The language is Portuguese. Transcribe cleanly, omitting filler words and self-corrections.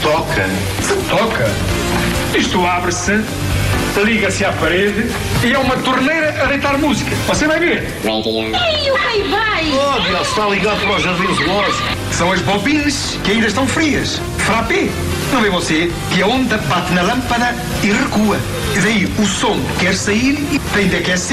toca. Se toca. Isto abre-se, liga-se à parede e é uma torneira a deitar música. Você vai ver. Ei, o rei vai! Oh, Deus, está ligado para o jardim zoológico. São as bobinas que ainda estão frias. Frappé. Não vê você que a onda bate na lâmpada e recua. E daí o som quer sair e tem de aquecer.